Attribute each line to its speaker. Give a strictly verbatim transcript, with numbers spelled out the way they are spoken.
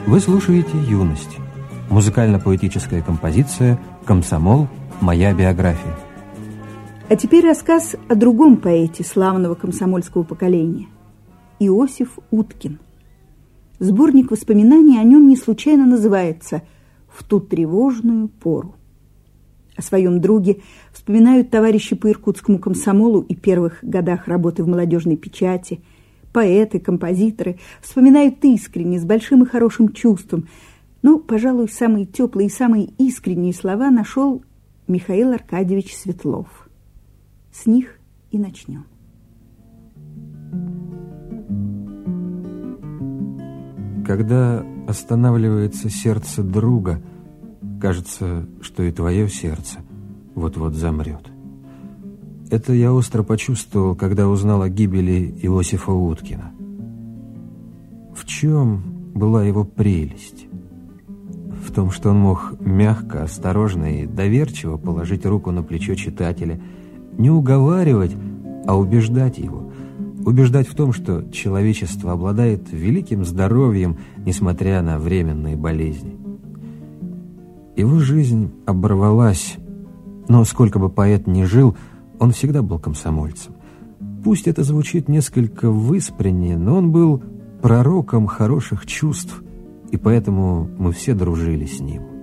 Speaker 1: Вы слушаете «Юность». Музыкально-поэтическая композиция «Комсомол. Моя биография».
Speaker 2: А теперь рассказ о другом поэте славного комсомольского поколения – Иосиф Уткин. Сборник воспоминаний о нем не случайно называется «В ту тревожную пору». О своем друге вспоминают товарищи по иркутскому комсомолу и первых годах работы в молодежной печати, поэты, композиторы, вспоминают искренне, с большим и хорошим чувством. Но, пожалуй, самые теплые и самые искренние слова нашел Михаил Аркадьевич Светлов. С них и начнем.
Speaker 1: Когда останавливается сердце друга, кажется, что и твое сердце вот-вот замрет. Это я остро почувствовал, когда узнал о гибели Иосифа Уткина. В чем была его прелесть? В том, что он мог мягко, осторожно и доверчиво положить руку на плечо читателя, не уговаривать, а убеждать его. Убеждать в том, что человечество обладает великим здоровьем, несмотря на временные болезни. Его жизнь оборвалась, но сколько бы поэт ни жил, он всегда был комсомольцем. Пусть это звучит несколько выспренне, но он был пророком хороших чувств, и поэтому мы все дружили с ним.